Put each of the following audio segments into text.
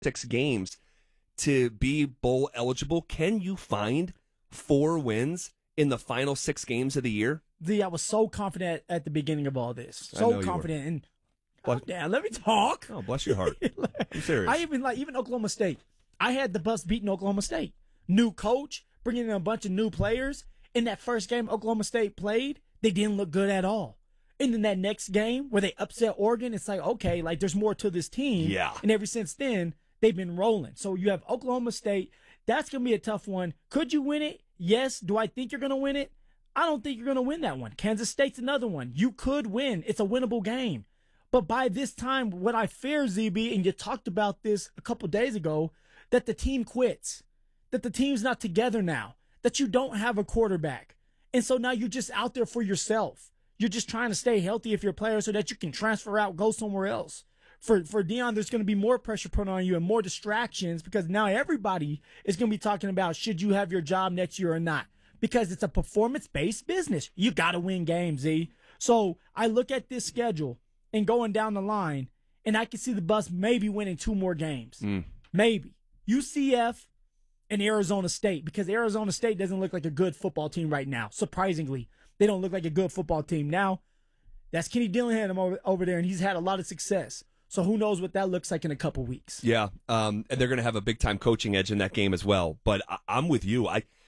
6 games to be bowl eligible. Can you find 4 wins in the final 6 games of the year? I was so confident at the beginning of all this. I know So you confident. And Bless- damn, let me talk. Oh, bless your heart. I'm serious. I even Oklahoma State. I had the Buffs beating Oklahoma State. New coach, bringing in a bunch of new players. In that first game Oklahoma State played, they didn't look good at all. And then that next game where they upset Oregon, it's like, okay, like there's more to this team. Yeah. And ever since then, they've been rolling. So you have Oklahoma State. That's going to be a tough one. Could you win it? Yes. Do I think you're going to win it? I don't think you're going to win that one. Kansas State's another one. You could win. It's a winnable game. But by this time, what I fear, ZB, and you talked about this a couple days ago, that the team quits, that the team's not together now, that you don't have a quarterback. And so now you're just out there for yourself. You're just trying to stay healthy if you're a player so that you can transfer out, go somewhere else. For Deion, there's going to be more pressure put on you and more distractions because now everybody is going to be talking about should you have your job next year or not. Because it's a performance-based business. You got to win games, Z. So I look at this schedule and going down the line, and I can see the Buffs maybe winning 2 more games. Maybe. UCF and Arizona State, because Arizona State doesn't look like a good football team right now. Surprisingly, they don't look like a good football team. Now, that's Kenny Dillingham over there, and he's had a lot of success. So who knows what that looks like in a couple weeks. Yeah, and they're going to have a big-time coaching edge in that game as well. But I'm with you.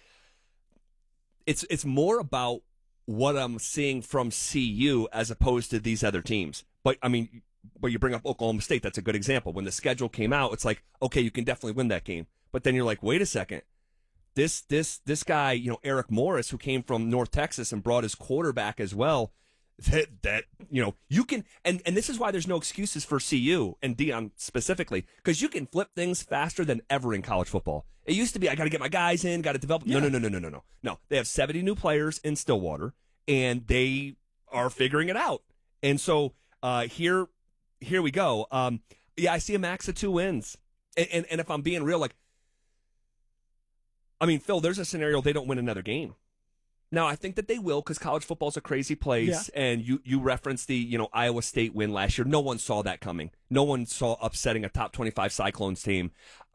It's more about what I'm seeing from CU as opposed to these other teams. But you bring up Oklahoma State. That's a good example. When the schedule came out, it's like, okay, you can definitely win that game. But then you're like, wait a second. This guy, Eric Morris, who came from North Texas and brought his quarterback as well. That you can, and this is why there's no excuses for CU and Deion specifically, because you can flip things faster than ever in college football. It used to be, I got to get my guys in, got to develop. Yeah. No. They have 70 new players in Stillwater, and they are figuring it out. And so here we go. I see a max of 2 wins, and if I'm being real, Phil, there's a scenario they don't win another game. Now, I think that they will because college football is a crazy place, and you referenced the Iowa State win last year. No one saw that coming. No one saw upsetting a top 25 Cyclones team.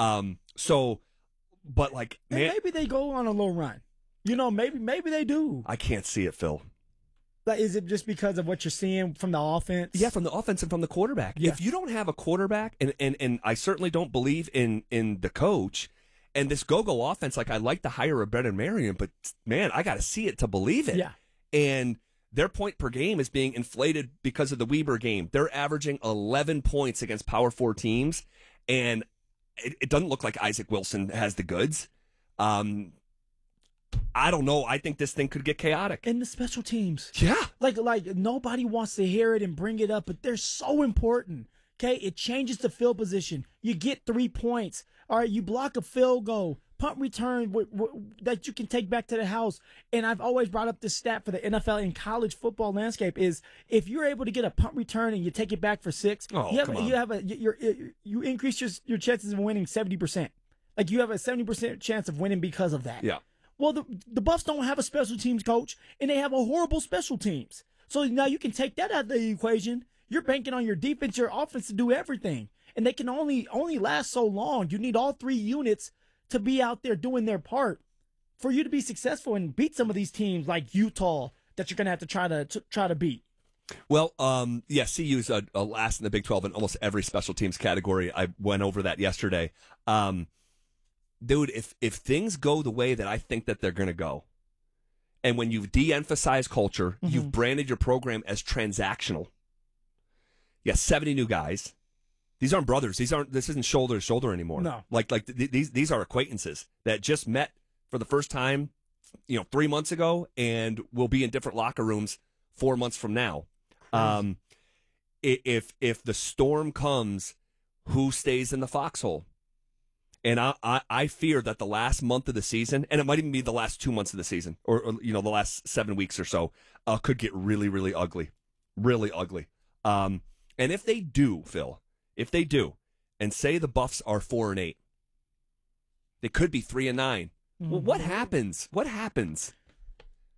Maybe they go on a little run. Maybe they do. I can't see it, Phil. Like, is it just because of what you're seeing from the offense? Yeah, from the offense and from the quarterback. Yeah. If you don't have a quarterback, and I certainly don't believe in the coach. And this go-go offense, I like to hire a Brennan Marion, but man, I got to see it to believe it. Yeah. And their point per game is being inflated because of the Weber game. They're averaging 11 points against Power 4 teams, and it doesn't look like Isaac Wilson has the goods. I don't know. I think this thing could get chaotic. And the special teams. Yeah. Like nobody wants to hear it and bring it up, but they're so important. Okay, it changes the field position. You get 3 points. All right, you block a field goal, punt return that you can take back to the house. And I've always brought up this stat for the NFL and college football landscape is if you're able to get a punt return and you take it back for 6, you increase your chances of winning 70%. Like you have a 70% chance of winning because of that. Yeah. Well, the Buffs don't have a special teams coach, and they have a horrible special teams. So now you can take that out of the equation. You're banking on your defense, your offense to do everything. And they can only last so long. You need all 3 units to be out there doing their part for you to be successful and beat some of these teams like Utah that you're going to have to try to beat. Well, CU's a last in the Big 12 in almost every special teams category. I went over that yesterday. Dude, if things go the way that I think that they're going to go, and when you've de-emphasized culture, you've branded your program as transactional. Yeah, 70 new guys. These aren't brothers. This isn't shoulder to shoulder anymore. No. These are acquaintances that just met for the first time, 3 months ago and will be in different locker rooms 4 months from now. If the storm comes, who stays in the foxhole? And I fear that the last month of the season, and it might even be the last 2 months of the season, or the last 7 weeks or so, could get really, really ugly. Really ugly. And if they do, Phil, and say the Buffs are 4-8, they could be 3-9. Well, what happens?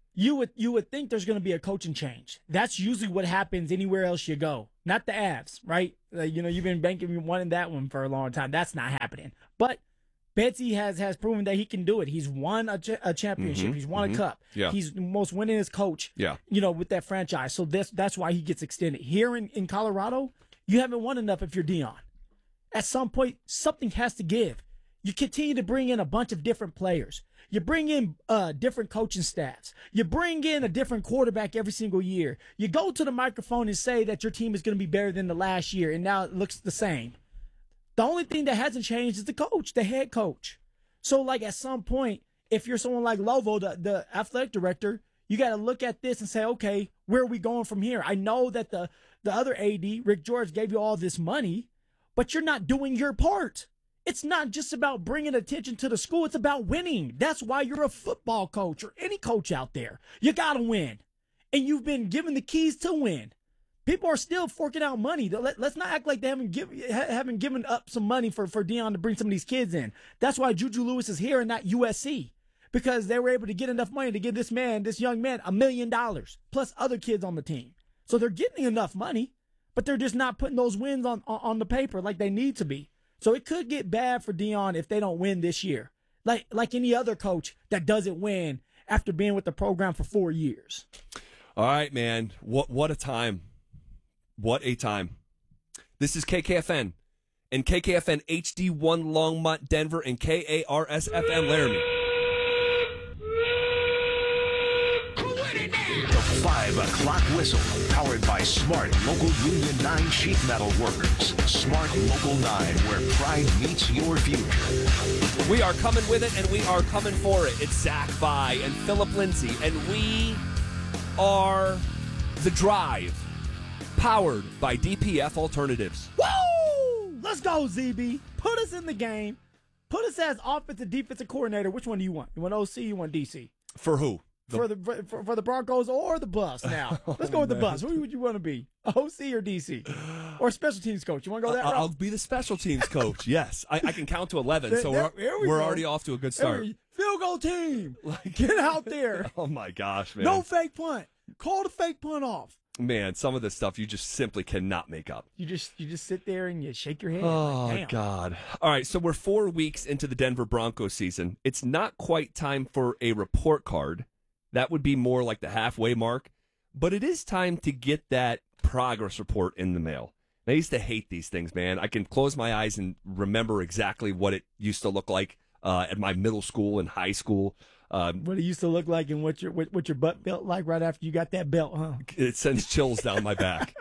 you would think there's going to be a coaching change. That's usually what happens anywhere else you go. Not the Avs, right? You've been banking one in that one for a long time. That's not happening. But Betsy has proven that he can do it. He's won a championship. Mm-hmm. He's won a cup. Yeah. He's the most winningest coach. Yeah. With that franchise. So that's why he gets extended. Here in Colorado, you haven't won enough if you're Dion. At some point, something has to give. You continue to bring in a bunch of different players. You bring in different coaching staffs. You bring in a different quarterback every single year. You go to the microphone and say that your team is going to be better than the last year, and now it looks the same. The only thing that hasn't changed is the coach, the head coach. So, at some point, if you're someone like Lovo, the athletic director, you got to look at this and say, okay, where are we going from here? I know that the other AD, Rick George, gave you all this money, but you're not doing your part. It's not just about bringing attention to the school. It's about winning. That's why you're a football coach or any coach out there. You got to win. And you've been given the keys to win. People are still forking out money. Let's not act like they haven't given up some money for Dion to bring some of these kids in. That's why Juju Lewis is here and not USC. Because they were able to get enough money to give this young man $1 million, plus other kids on the team. So they're getting enough money, but they're just not putting those wins on the paper like they need to be. So it could get bad for Dion if they don't win this year. Like any other coach that doesn't win after being with the program for 4 years. All right, man. What a time. What a time. This is KKFN and KKFN HD1 Longmont, Denver, and KARS FM Laramie. The 5 o'clock whistle, powered by Smart Local Union 9 sheet metal workers. Smart Local 9, where pride meets your future. We are coming with it, and we are coming for it. It's Zach Vi and Philip Lindsay, and we are The Drive, powered by DPF Alternatives. Woo! Let's go, ZB. Put us in the game. Put us as offensive, defensive coordinator. Which one do you want? You want OC? You want DC? For who? For the Broncos or the Buffs now. Let's go with the Buffs. Who would you want to be? OC or DC? Or special teams coach? You want to go that route? I'll be the special teams coach, yes. I can count to 11, so we're already off to a good start. Field goal team. Get out there. Oh, my gosh, man. No fake punt. Call the fake punt off. Man, some of this stuff you just simply cannot make up. You just sit there and you shake your head. Oh, like, damn. God. All right, so we're 4 weeks into the Denver Broncos season. It's not quite time for a report card. That would be more like the halfway mark. But it is time to get that progress report in the mail. I used to hate these things, man. I can close my eyes and remember exactly what it used to look like at my middle school and high school. What it used to look like and what your butt felt like right after you got that belt, huh? It sends chills down my back.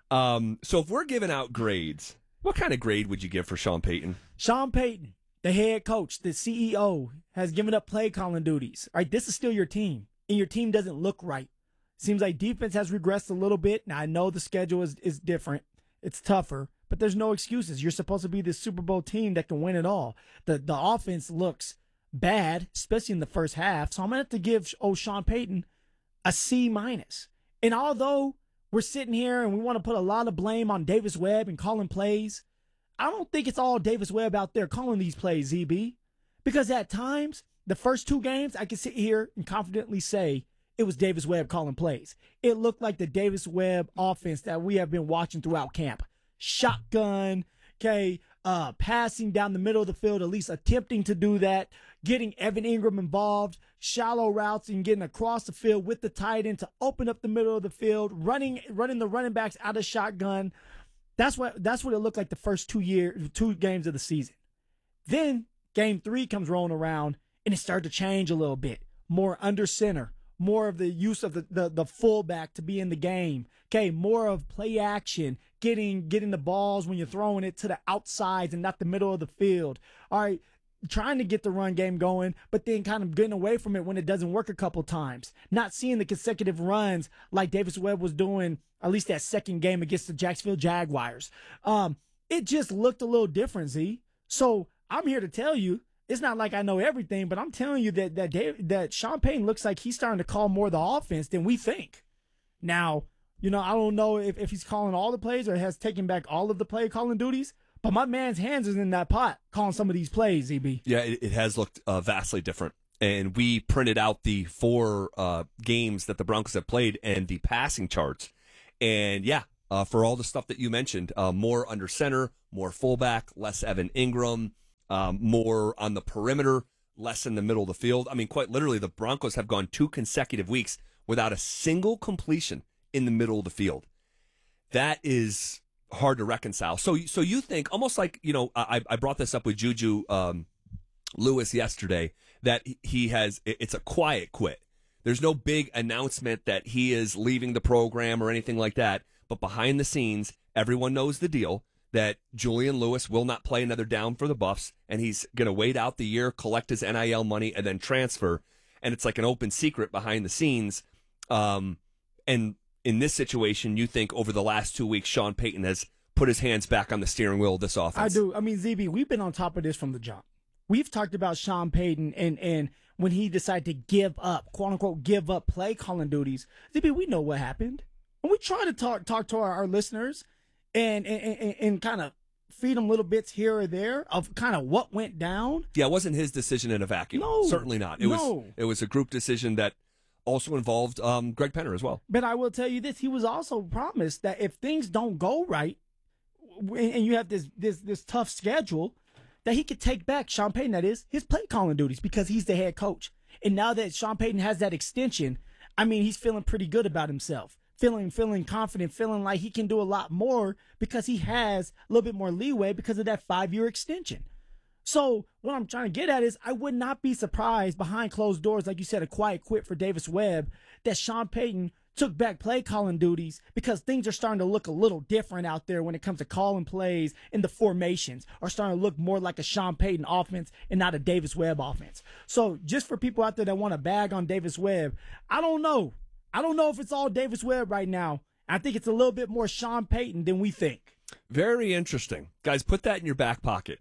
So if we're giving out grades, what kind of grade would you give for Sean Payton? Sean Payton, the head coach, the CEO, has given up play calling duties. All right, this is still your team, and your team doesn't look right. Seems like defense has regressed a little bit. Now, I know the schedule is different. It's tougher, but there's no excuses. You're supposed to be this Super Bowl team that can win it all. The offense looks bad, especially in the first half. So I'm going to have to give Sean Payton a C-. And although we're sitting here and we want to put a lot of blame on Davis Webb and calling plays, I don't think it's all Davis Webb out there calling these plays, ZB. Because at times, the first 2 games, I can sit here and confidently say it was Davis Webb calling plays. It looked like the Davis Webb offense that we have been watching throughout camp. Shotgun, passing down the middle of the field, at least attempting to do that, getting Evan Ingram involved, shallow routes and getting across the field with the tight end to open up the middle of the field, running the running backs out of shotgun. That's what it looked like the first 2 games of the season. Then game 3 comes rolling around and it started to change a little bit. More under center, more of the use of the fullback to be in the game. Okay, more of play action, getting the balls when you're throwing it to the outsides and not the middle of the field. All right, trying to get the run game going, but then kind of getting away from it when it doesn't work a couple times. Not seeing the consecutive runs like Davis Webb was doing, at least that second game against the Jacksonville Jaguars. It just looked a little different, Z. So I'm here to tell you, it's not like I know everything, but I'm telling you that Sean Payton looks like he's starting to call more of the offense than we think. Now, I don't know if he's calling all the plays or has taken back all of the play calling duties, but my man's hands is in that pot calling some of these plays, ZB. Yeah, it has looked vastly different. and we printed out the 4 games that the Broncos have played and the passing charts. And yeah, for all the stuff that you mentioned, more under center, more fullback, less Evan Ingram, more on the perimeter, less in the middle of the field. I mean, quite literally, the Broncos have gone 2 consecutive weeks without a single completion in the middle of the field. That is hard to reconcile. So you think, almost like, I brought this up with Juju Lewis yesterday, that it's a quiet quit. There's no big announcement that he is leaving the program or anything like that. But behind the scenes, everyone knows the deal, that Julian Lewis will not play another down for the Buffs, and he's going to wait out the year, collect his NIL money, and then transfer. And it's like an open secret behind the scenes. And in this situation, you think over the last 2 weeks, Sean Payton has put his hands back on the steering wheel of this offense? I do. I mean, ZB, we've been on top of this from the jump. We've talked about Sean Payton and when he decided to give up, quote unquote, give up play calling duties. ZB, we know what happened. And we try to talk to our listeners and kind of feed them little bits here or there of kind of what went down. Yeah, it wasn't his decision in a vacuum. No. Certainly not. It was a group decision that also involved Greg Penner as well. But I will tell you this, he was also promised that if things don't go right and you have this tough schedule, that he could take back, Sean Payton, that is, his play calling duties because he's the head coach. And now that Sean Payton has that extension, I mean, he's feeling pretty good about himself, feeling confident, feeling like he can do a lot more because he has a little bit more leeway because of that 5-year extension. So what I'm trying to get at is I would not be surprised behind closed doors, like you said, a quiet quit for Davis Webb, that Sean Payton took back play calling duties because things are starting to look a little different out there when it comes to calling plays, and the formations are starting to look more like a Sean Payton offense and not a Davis Webb offense. So just for people out there that want to bag on Davis Webb, I don't know. I don't know if it's all Davis Webb right now. I think it's a little bit more Sean Payton than we think. Very interesting. Guys, put that in your back pocket.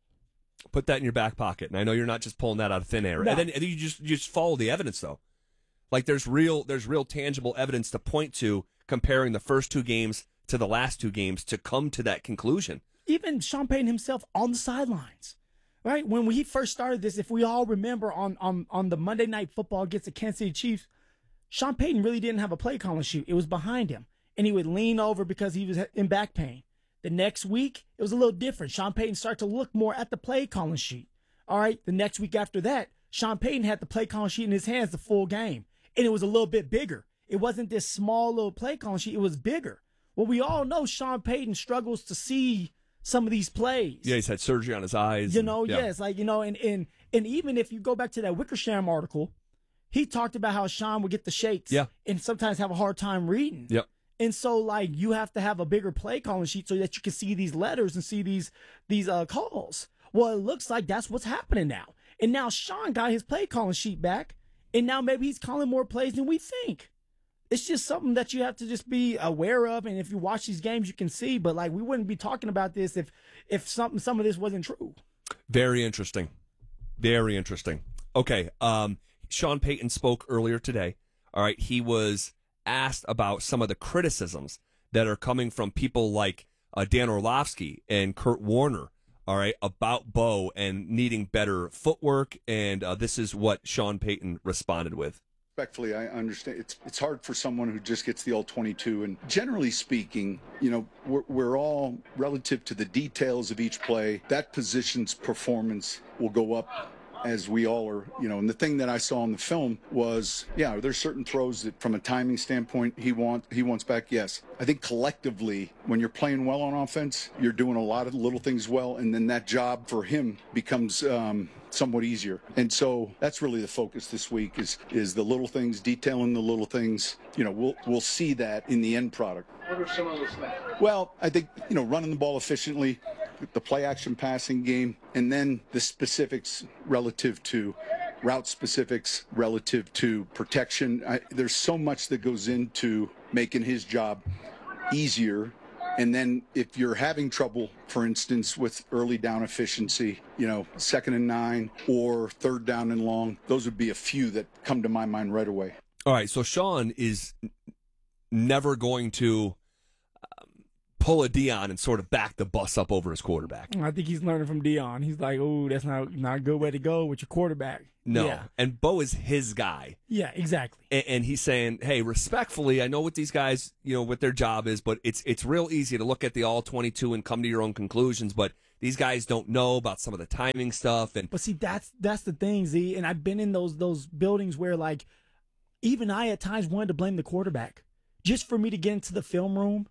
Put that in your back pocket. And I know you're not just pulling that out of thin air. No. And then you just follow the evidence, though. Like there's real tangible evidence to point to comparing the first 2 games to the last 2 games to come to that conclusion. Even Sean Payton himself on the sidelines, right? When he first started this, if we all remember on the Monday Night Football against the Kansas City Chiefs, Sean Payton really didn't have a play calling sheet. It was behind him, and he would lean over because he was in back pain. The next week, it was a little different. Sean Payton started to look more at the play calling sheet. All right, the next week after that, Sean Payton had the play calling sheet in his hands the full game, and it was a little bit bigger. It wasn't this small little play calling sheet. It was bigger. Well, we all know Sean Payton struggles to see some of these plays. Yeah, he's had surgery on his eyes. Yes, like, and even if you go back to that Wickersham article, he talked about how Sean would get the shakes and sometimes have a hard time reading. Yep. And so, like, you have to have a bigger play calling sheet so that you can see these letters and see these calls. Well, it looks like that's what's happening now. And now Sean got his play calling sheet back, and now maybe he's calling more plays than we think. It's just something that you have to just be aware of, and if you watch these games, you can see. But, like, we wouldn't be talking about this if some of this wasn't true. Very interesting. Very interesting. Okay, Sean Payton spoke earlier today. All right, he was asked about some of the criticisms that are coming from people like Dan Orlovsky and Kurt Warner, all right, about Bo and needing better footwork, and this is what Sean Payton responded with. Respectfully, I understand it's hard for someone who just gets the all 22, and generally speaking, we're all relative to the details of each play. That position's performance will go up as we all are, and the thing that I saw in the film was, there's certain throws that from a timing standpoint he wants back. Yes. I think collectively, when you're playing well on offense, you're doing a lot of little things well, and then that job for him becomes somewhat easier. And so that's really the focus this week is the little things, detailing the little things. We'll see that in the end product. What are some of those things? Well, I think, running the ball efficiently, the play action passing game, and then the specifics relative to route specifics, relative to protection. There's so much that goes into making his job easier. And then if you're having trouble, for instance, with early down efficiency, 2nd and 9 or 3rd down and long, those would be a few that come to my mind right away. All right, so Sean is never going to pull a Dion and sort of back the bus up over his quarterback. I think he's learning from Dion. He's like, oh, that's not a good way to go with your quarterback. No, Yeah, and Bo is his guy. yeah, exactly. And he's saying, hey, respectfully, I know what these guys, what their job is, but it's real easy to look at the all-22 and come to your own conclusions, but these guys don't know about some of the timing stuff. And But see, that's the thing, Z. And I've been in those buildings where, like, even I at times wanted to blame the quarterback just for me to get into the film room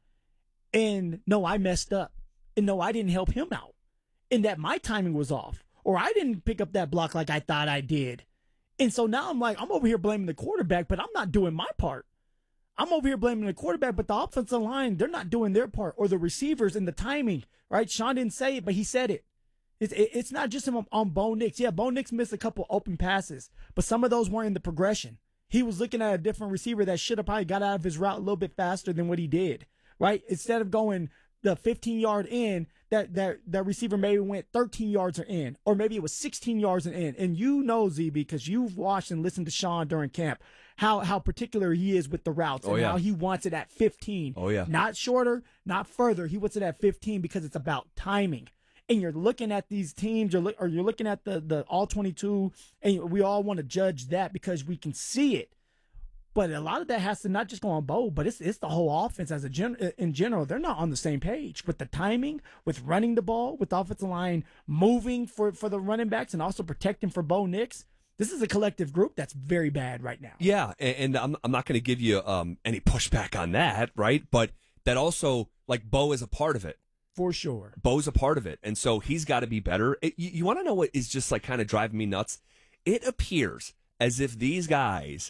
and no, I messed up. And no, I didn't help him out. And that my timing was off. Or I didn't pick up that block like I thought I did. And so now I'm like, I'm over here blaming the quarterback, but I'm not doing my part. I'm over here blaming the quarterback, but the offensive line, they're not doing their part. Or the receivers and the timing, right? Sean didn't say it, but he said it. It's not just him on Bo Nix. Yeah, Bo Nix missed a couple open passes, but some of those weren't in the progression. He was looking at a different receiver that should have probably got out of his route a little bit faster than what he did, right? Instead of going the 15-yard in, that receiver maybe went 13 yards or in, or maybe it was 16 yards and in. And you know, Z, because you've watched and listened to Sean during camp, how particular he is with the routes and how he wants it at 15. Oh, yeah. Not shorter, not further. He wants it at 15 because it's about timing. And you're looking at these teams, you're looking at the all-22, and we all want to judge that because we can see it. But a lot of that has to not just go on Bo, but it's the whole offense in general. They're not on the same page with the timing, with running the ball, with the offensive line moving for the running backs and also protecting for Bo Nix. This is a collective group that's very bad right now. yeah, and I'm not going to give you any pushback on that, right? But that also, like, Bo is a part of it. For sure. Bo's a part of it, and so he's got to be better. You want to know what is just like kind of driving me nuts? It appears as if these guys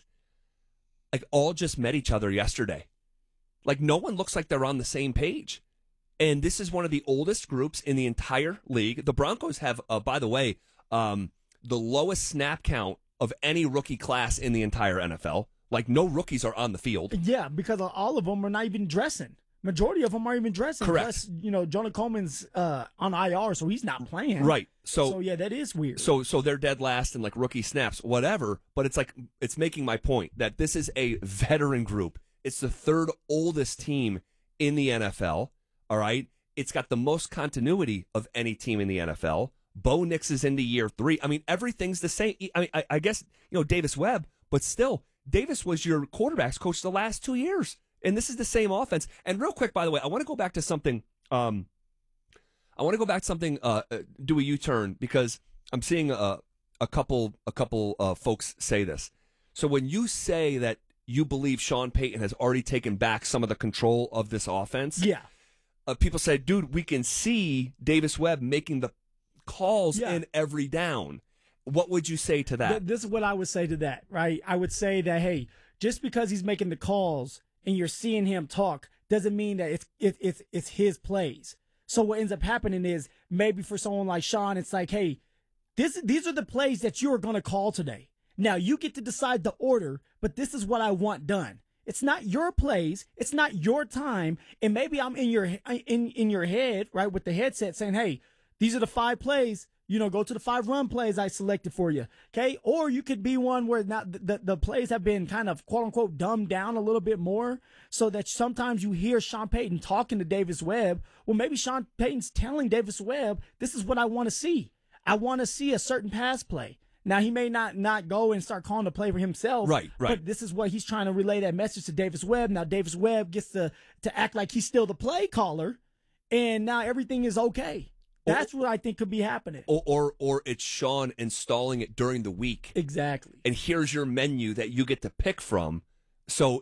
like all just met each other yesterday. Like no one looks like they're on the same page. And this is one of the oldest groups in the entire league. The Broncos have, by the way, the lowest snap count of any rookie class in the entire NFL. Like no rookies are on the field. Yeah, because all of them are not even dressing. Majority of them aren't even dressing. Correct. Plus, Jonah Coleman's on IR, so he's not playing. Right. So yeah, that is weird. So they're dead last in like rookie snaps, whatever. But it's like it's making my point that this is a veteran group. It's the third oldest team in the NFL. All right. It's got the most continuity of any team in the NFL. Bo Nix is into year 3. I mean, everything's the same. I mean, I guess Davis Webb, but still, Davis was your quarterbacks coach the last 2 years. And this is the same offense. And real quick, by the way, I want to go back to something. Do a U-turn because I'm seeing a couple folks say this. So when you say that you believe Sean Payton has already taken back some of the control of this offense, yeah, people say, dude, we can see Davis Webb making the calls in every down. What would you say to that? This is what I would say to that, right? I would say that, hey, just because he's making the calls and you're seeing him talk doesn't mean that it's his plays. So what ends up happening is maybe for someone like Sean, it's like, hey, these are the plays that you are going to call today. Now you get to decide the order, but this is what I want done. It's not your plays. It's not your time. And maybe I'm in your head, right, with the headset saying, hey, these are the 5 plays. Go to the 5 run plays I selected for you. Okay. Or you could be one where not the plays have been kind of quote unquote dumbed down a little bit more so that sometimes you hear Sean Payton talking to Davis Webb. Well, maybe Sean Payton's telling Davis Webb, this is what I want to see. I want to see a certain pass play. Now, he may not go and start calling the play for himself. Right. But this is what he's trying to relay that message to Davis Webb. Now, Davis Webb gets to act like he's still the play caller, and now everything is okay. That's what I think could be happening. Or it's Sean installing it during the week. Exactly. And here's your menu that you get to pick from. So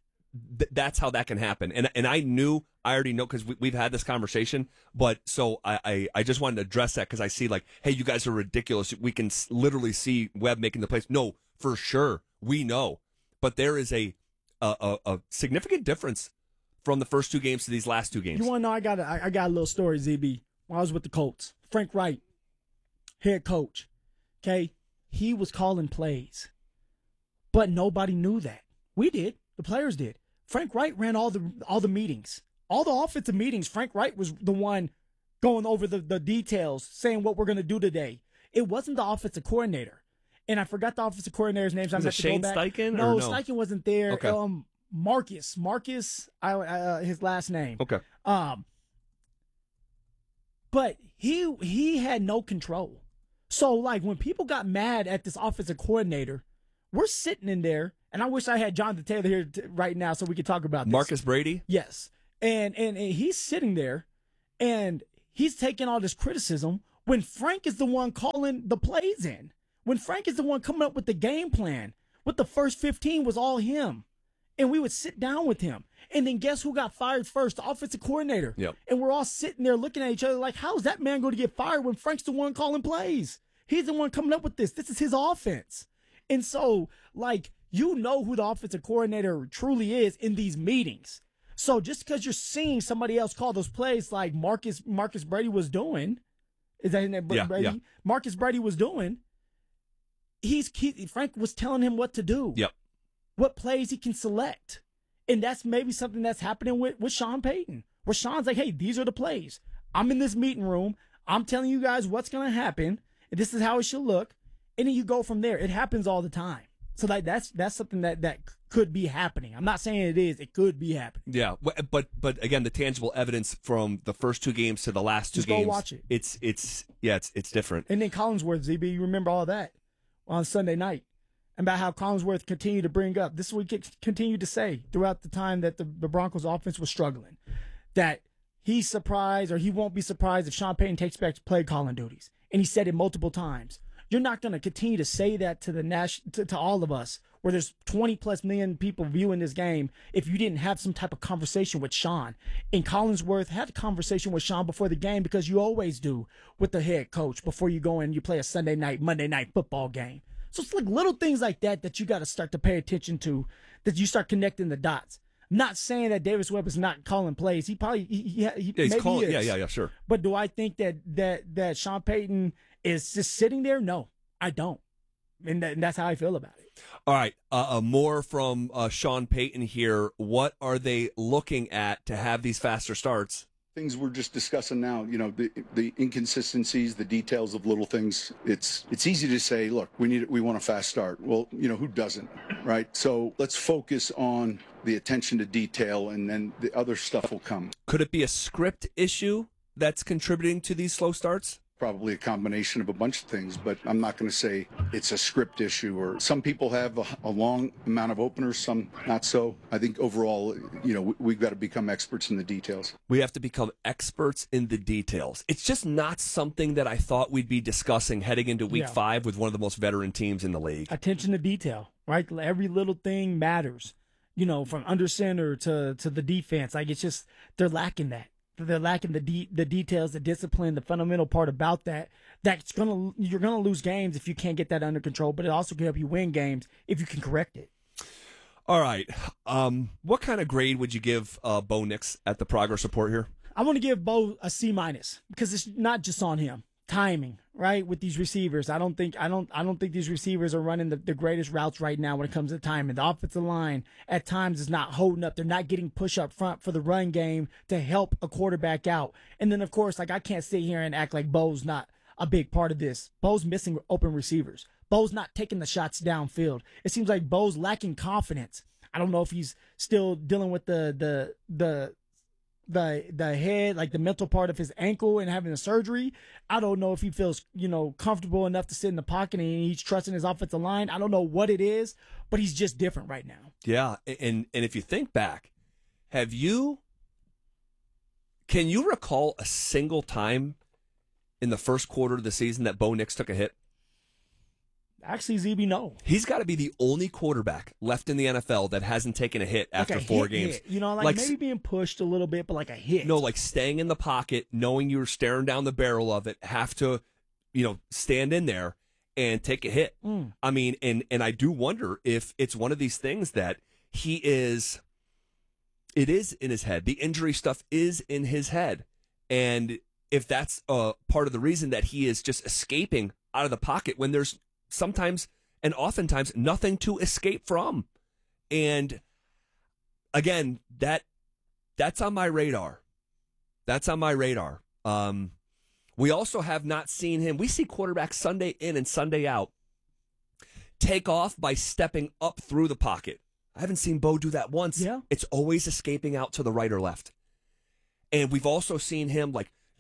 that's how that can happen. And I already know because we've had this conversation. But so I just wanted to address that because I see like, hey, you guys are ridiculous. We can literally see Webb making the plays. No, for sure. We know. But there is a significant difference from the first 2 games to these last 2 games. You want to know? I got a little story, ZB. When I was with the Colts, Frank Wright, head coach, okay, he was calling plays, but nobody knew that. We did. The players did. Frank Wright ran all the meetings, all the offensive meetings. Frank Wright was the one going over the details, saying what we're going to do today. It wasn't the offensive coordinator, and I forgot the offensive coordinator's name. So was it Shane Steichen? No, Steichen wasn't there. Okay. Marcus, his last name. Okay. but he had no control. So, like, when people got mad at this offensive coordinator, we're sitting in there, and I wish I had Jonathan Taylor here right now so we could talk about this. Marcus Brady? Yes. And he's sitting there, and he's taking all this criticism when Frank is the one calling the plays in. When Frank is the one coming up with the game plan. With the first 15 was all him. And we would sit down with him. And then guess who got fired first? The offensive coordinator. Yep. And we're all sitting there looking at each other like, how is that man going to get fired when Frank's the one calling plays? He's the one coming up with this. This is his offense. And so, like, you know who the offensive coordinator truly is in these meetings. So just because you're seeing somebody else call those plays like Marcus Brady was doing, is that his name? Yeah, Brady? yeah. Marcus Brady was doing, Frank was telling him what to do. Yep. What plays he can select. And that's maybe something that's happening with Sean Payton, where Sean's like, hey, these are the plays. I'm in this meeting room. I'm telling you guys what's going to happen. And this is how it should look. And then you go from there. It happens all the time. So like that's something that could be happening. I'm not saying it is. It could be happening. Yeah, but again, the tangible evidence from the first two games to the last two Just games. go watch it. It's different. And then Collinsworth, ZB, you remember all that on Sunday night about how Collinsworth continued to bring up. This is what he continued to say throughout the time that the Broncos offense was struggling, that he's surprised or he won't be surprised if Sean Payton takes back play calling duties. And he said it multiple times. You're not going to continue to say that to to all of us, where there's 20+ million people viewing this game, if you didn't have some type of conversation with Sean. And Collinsworth had a conversation with Sean before the game, because you always do with the head coach before you go in and you play a Sunday night, Monday night football game. So it's like little things like that you got to start to pay attention to, that you start connecting the dots. I'm not saying that Davis Webb is not calling plays. He probably he's maybe calling. He is. Yeah, sure. But do I think that Sean Payton is just sitting there? No, I don't. And that's how I feel about it. All right, more from Sean Payton here. What are they looking at to have these faster starts? Things we're just discussing now, the inconsistencies, the details of little things. It's easy to say, look, we want a fast start. Well, who doesn't, right? So let's focus on the attention to detail, and then the other stuff will come. Could it be a script issue that's contributing to these slow starts? Probably a combination of a bunch of things, but I'm not going to say it's a script issue. Or some people have a long amount of openers, some not so. I think overall, we've got to become experts in the details. We have to become experts in the details. It's just not something that I thought we'd be discussing heading into week 5 with one of the most veteran teams in the league. Attention to detail, right? Every little thing matters, from under center to the defense. Like, it's just, they're lacking that. They're lacking the details, the discipline, the fundamental part about that. You're gonna lose games if you can't get that under control, but it also can help you win games if you can correct it. All right. What kind of grade would you give Bo Nix at the progress report here? I want to give Bo a C-, because it's not just on him. Timing, right, with these receivers. I don't think these receivers are running the greatest routes right now when it comes to timing. The offensive line at times is not holding up. They're not getting push up front for the run game to help a quarterback out. And then, of course, I can't sit here and act like Bo's not a big part of this. Bo's missing open receivers. Bo's not taking the shots downfield. It seems like Bo's lacking confidence. I don't know if he's still dealing with the head, like the mental part of his ankle and having the surgery. I don't know if he feels, comfortable enough to sit in the pocket and he's trusting his offensive line. I don't know what it is, but he's just different right now. Yeah, and if you think back, can you recall a single time in the first quarter of the season that Bo Nix took a hit? Actually, ZB, no. He's got to be the only quarterback left in the NFL that hasn't taken a hit after 4 games. Hit. Like maybe being pushed a little bit, but like a hit. No, like staying in the pocket, knowing you're staring down the barrel of it, have to, stand in there and take a hit. I mean, and I do wonder if it's one of these things that it is in his head. The injury stuff is in his head. And if that's part of the reason that he is just escaping out of the pocket when there's sometimes and oftentimes nothing to escape from. And again, that's on my radar. That's on my radar. We also have not seen him. We see quarterbacks Sunday in and Sunday out take off by stepping up through the pocket. I haven't seen Bo do that once. Yeah. It's always escaping out to the right or left. And we've also seen him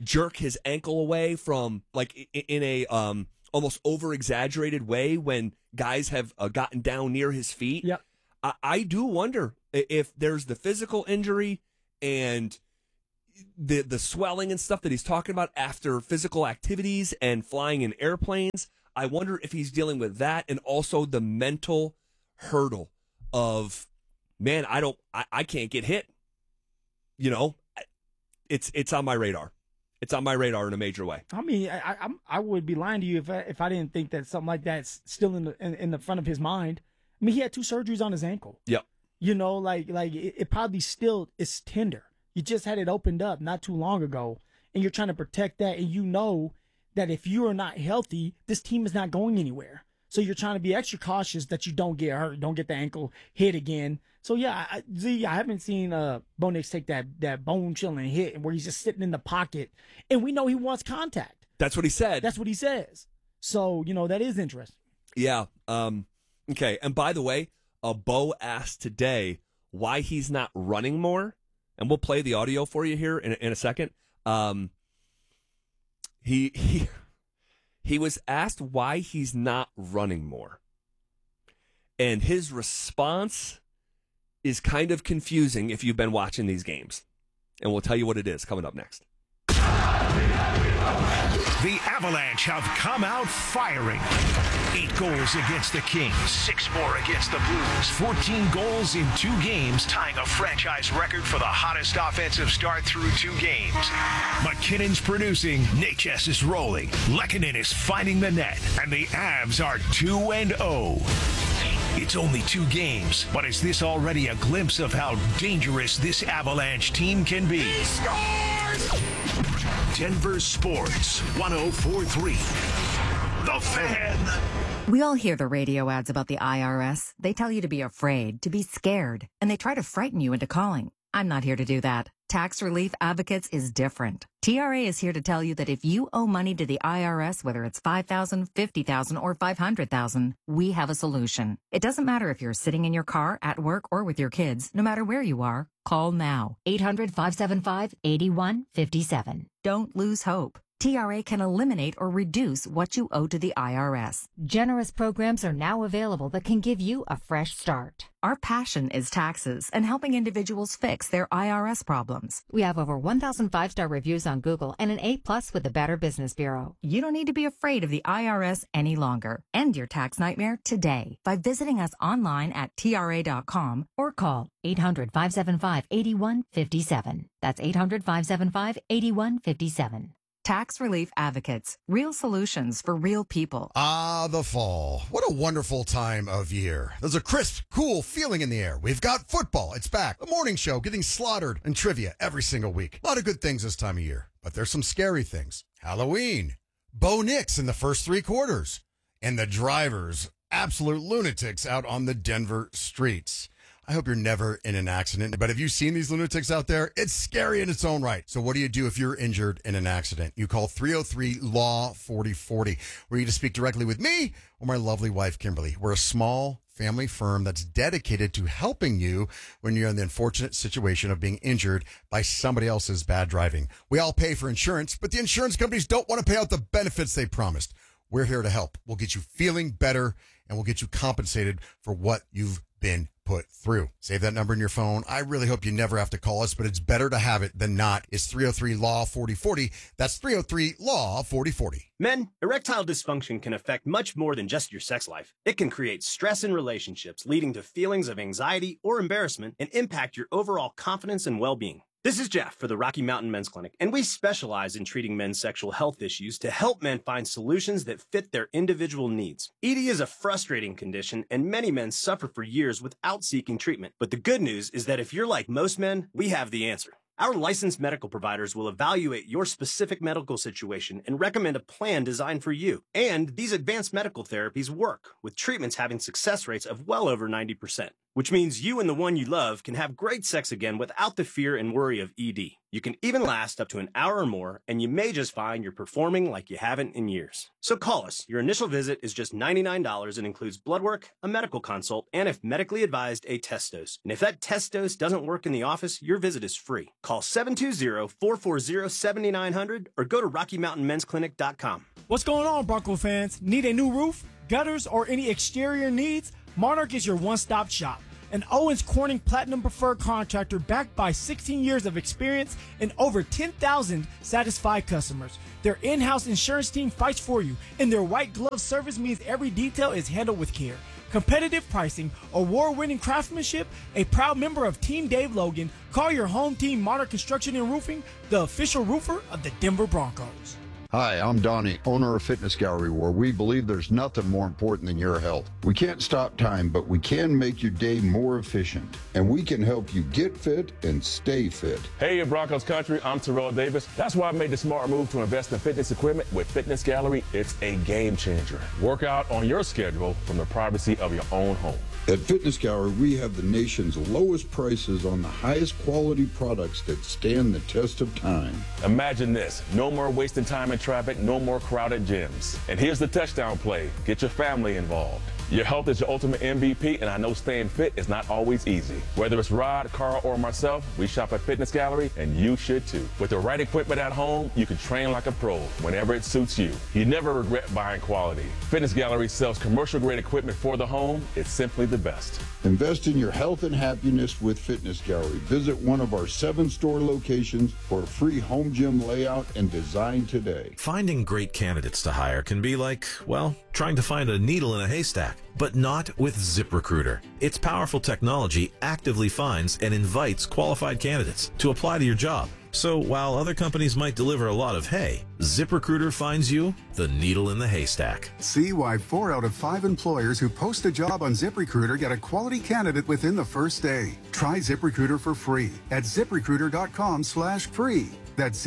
jerk his ankle away from like in a almost over exaggerated way when guys have gotten down near his feet. Yep. I do wonder if there's the physical injury and the swelling and stuff that he's talking about after physical activities and flying in airplanes. I wonder if he's dealing with that and also the mental hurdle of, man, I can't get hit. You know, it's on my radar. It's on my radar in a major way. I mean, I would be lying to you if I didn't think that something like that's still in the front of his mind. I mean, he had 2 surgeries on his ankle. Yep. You know, like it probably still is tender. You just had it opened up not too long ago, and you're trying to protect that, and you know that if you are not healthy, this team is not going anywhere. So you're trying to be extra cautious that you don't get hurt, don't get the ankle hit again. So yeah, I haven't seen Bo Nix take that bone chilling hit where he's just sitting in the pocket, and we know he wants contact. That's what he said. That's what he says. So you know that is interesting. Yeah. Okay. And by the way, Bo asked today why he's not running more, and we'll play the audio for you here in a second. He was asked why he's not running more. And his response is kind of confusing if you've been watching these games. And we'll tell you what it is coming up next. The Avalanche have come out firing. 8 goals against the Kings, 6 more against the Blues, 14 goals in 2 games, tying a franchise record for the hottest offensive start through 2 games. McKinnon's producing, Natchez is rolling, Lehkonen is finding the net, and the Avs are 2-0. It's only 2 games, but is this already a glimpse of how dangerous this Avalanche team can be? He scores! Denver Sports 104.3. The Fan. We all hear the radio ads about the IRS. They tell you to be afraid, to be scared, and they try to frighten you into calling. I'm not here to do that. Tax Relief Advocates is different. TRA is here to tell you that if you owe money to the IRS, whether it's $5,000, $50,000, or $500,000, we have a solution. It doesn't matter if you're sitting in your car, at work, or with your kids. No matter where you are, call now. 800-575-8157. Don't lose hope. TRA can eliminate or reduce what you owe to the IRS. Generous programs are now available that can give you a fresh start. Our passion is taxes and helping individuals fix their IRS problems. We have over 1,000 5-star reviews on Google and an A+ with the Better Business Bureau. You don't need to be afraid of the IRS any longer. End your tax nightmare today by visiting us online at TRA.com or call 800-575-8157. That's 800-575-8157. Tax Relief Advocates. Real solutions for real people. Ah, the fall. What a wonderful time of year. There's a crisp, cool feeling in the air. We've got football. It's back. The morning show getting slaughtered and trivia every single week. A lot of good things this time of year, but there's some scary things. Halloween. Bo Nix in the first 3 quarters. And the drivers, absolute lunatics out on the Denver streets. I hope you're never in an accident, but have you seen these lunatics out there? It's scary in its own right. So what do you do if you're injured in an accident? You call 303-LAW-4040. We're here to speak directly with me or my lovely wife, Kimberly. We're a small family firm that's dedicated to helping you when you're in the unfortunate situation of being injured by somebody else's bad driving. We all pay for insurance, but the insurance companies don't want to pay out the benefits they promised. We're here to help. We'll get you feeling better, and we'll get you compensated for what you've been put through. Save that number in your phone. I really hope you never have to call us, but it's better to have it than not. It's 303-LAW-4040. That's 303-LAW-4040. Men, erectile dysfunction can affect much more than just your sex life. It can create stress in relationships, leading to feelings of anxiety or embarrassment, and impact your overall confidence and well-being. This is Jeff for the Rocky Mountain Men's Clinic, and we specialize in treating men's sexual health issues to help men find solutions that fit their individual needs. ED is a frustrating condition, and many men suffer for years without seeking treatment. But the good news is that if you're like most men, we have the answer. Our licensed medical providers will evaluate your specific medical situation and recommend a plan designed for you. And these advanced medical therapies work, with treatments having success rates of well over 90%. which means you and the one you love can have great sex again without the fear and worry of ED. You can even last up to an hour or more, and you may just find you're performing like you haven't in years. So call us. Your initial visit is just $99 and includes blood work, a medical consult, and if medically advised, a test dose. And if that test dose doesn't work in the office, your visit is free. Call 720-440-7900 or go to RockyMountainMen'sClinic.com. What's going on, Bronco fans? Need a new roof, gutters, or any exterior needs? Monarch is your one-stop shop. An Owens Corning Platinum Preferred contractor backed by 16 years of experience and over 10,000 satisfied customers. Their in-house insurance team fights for you, and their white glove service means every detail is handled with care. Competitive pricing, award-winning craftsmanship, a proud member of Team Dave Logan. Call your home team, Monarch Construction and Roofing, the official roofer of the Denver Broncos. Hi, I'm Donnie, owner of Fitness Gallery, where we believe there's nothing more important than your health. We can't stop time, but we can make your day more efficient. And we can help you get fit and stay fit. Hey, Broncos country, I'm Terrell Davis. That's why I made the smart move to invest in fitness equipment with Fitness Gallery. It's a game changer. Work out on your schedule from the privacy of your own home. At Fitness Gallery, we have the nation's lowest prices on the highest quality products that stand the test of time. Imagine this. No more wasting time in traffic, no more crowded gyms. And here's the touchdown play. Get your family involved. Your health is your ultimate MVP, and I know staying fit is not always easy. Whether it's Rod, Carl, or myself, we shop at Fitness Gallery, and you should too. With the right equipment at home, you can train like a pro whenever it suits you. You never regret buying quality. Fitness Gallery sells commercial-grade equipment for the home. It's simply the best. Invest in your health and happiness with Fitness Gallery. Visit one of our 7 store locations for a free home gym layout and design today. Finding great candidates to hire can be like, well, trying to find a needle in a haystack. But not with ZipRecruiter. Its powerful technology actively finds and invites qualified candidates to apply to your job. So while other companies might deliver a lot of hay, ZipRecruiter finds you the needle in the haystack. See why 4 out of 5 employers who post a job on ZipRecruiter get a quality candidate within the first day. Try ZipRecruiter for free at ZipRecruiter.com/free. That's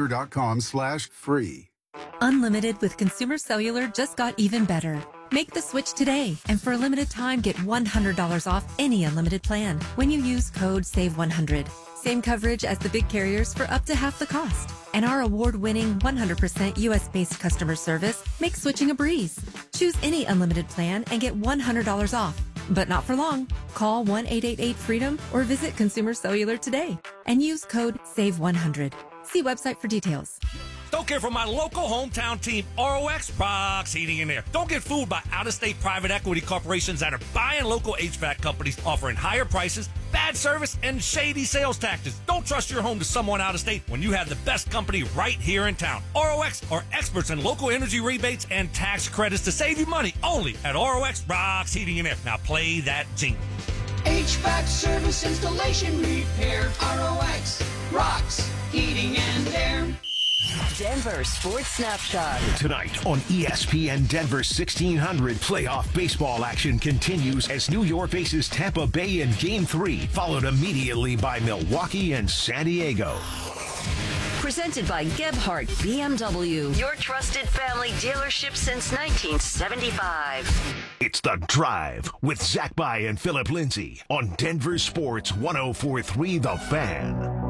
ZipRecruiter.com/free. Unlimited with Consumer Cellular just got even better. Make the switch today, and for a limited time, get $100 off any unlimited plan when you use code SAVE100. Same coverage as the big carriers for up to half the cost. And our award-winning 100% U.S.-based customer service makes switching a breeze. Choose any unlimited plan and get $100 off. But not for long. Call 1-888-FREEDOM or visit Consumer Cellular today and use code SAVE100. See website for details. Don't care for my local hometown team, ROX Rocks Heating and Air. Don't get fooled by out-of-state private equity corporations that are buying local HVAC companies, offering higher prices, bad service, and shady sales tactics. Don't trust your home to someone out of state when you have the best company right here in town. ROX are experts in local energy rebates and tax credits to save you money only at ROX Rocks Heating and Air. Now play that jingle. HVAC service, installation, repair. ROX Rocks Heating and Air. Denver Sports Snapshot. Tonight on ESPN Denver 1600, playoff baseball action continues as New York faces Tampa Bay in Game 3, followed immediately by Milwaukee and San Diego. Presented by Gebhardt BMW, your trusted family dealership since 1975. It's The Drive with Zach By and Philip Lindsay on Denver Sports 104.3 The Fan.